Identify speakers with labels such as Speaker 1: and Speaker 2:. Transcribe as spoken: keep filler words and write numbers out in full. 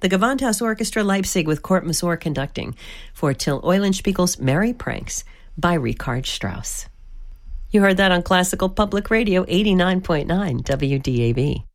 Speaker 1: the Gewandhaus Orchestra Leipzig with Kurt Masur conducting, for Till Eulenspiegel's Merry Pranks by Richard Strauss. You heard that on Classical Public Radio eighty-nine point nine W D A B.